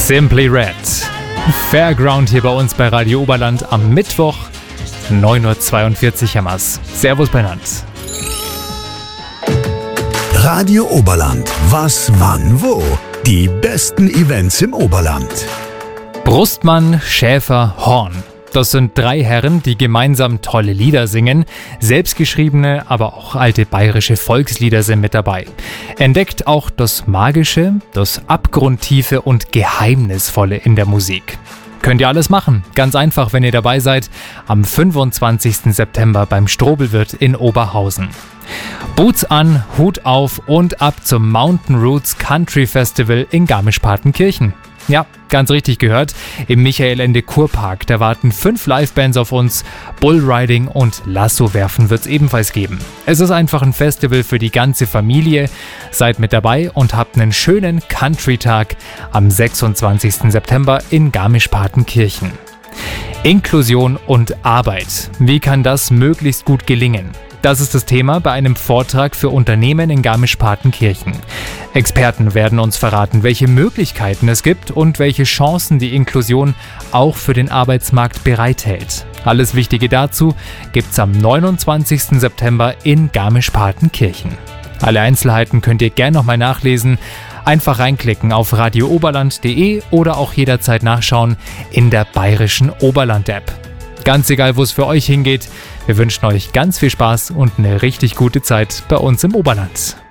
Simply Red. Fairground hier bei uns bei Radio Oberland am Mittwoch, 9.42 Uhr hammers. Servus benannt. Radio Oberland. Was, wann, wo? Die besten Events im Oberland. Brustmann, Schäfer, Horn. Das sind 3 Herren, die gemeinsam tolle Lieder singen. Selbstgeschriebene, aber auch alte bayerische Volkslieder sind mit dabei. Entdeckt auch das Magische, das Abgrundtiefe und Geheimnisvolle in der Musik. Könnt ihr alles machen. Ganz einfach, wenn ihr dabei seid, am 25. September beim Strobelwirt in Oberhausen. Boots an, Hut auf und ab zum Mountain Roots Country Festival in Garmisch-Partenkirchen. Ja, ganz richtig gehört. Im Michael-Ende-Kurpark, da warten 5 Livebands auf uns. Bullriding und Lasso-Werfen wird's ebenfalls geben. Es ist einfach ein Festival für die ganze Familie. Seid mit dabei und habt einen schönen Country-Tag am 26. September in Garmisch-Partenkirchen. Inklusion und Arbeit. Wie kann das möglichst gut gelingen? Das ist das Thema bei einem Vortrag für Unternehmen in Garmisch-Partenkirchen. Experten werden uns verraten, welche Möglichkeiten es gibt und welche Chancen die Inklusion auch für den Arbeitsmarkt bereithält. Alles Wichtige dazu gibt's am 29. September in Garmisch-Partenkirchen. Alle Einzelheiten könnt ihr gerne nochmal nachlesen. Einfach reinklicken auf radiooberland.de oder auch jederzeit nachschauen in der bayerischen Oberland-App. Ganz egal, wo es für euch hingeht, wir wünschen euch ganz viel Spaß und eine richtig gute Zeit bei uns im Oberland.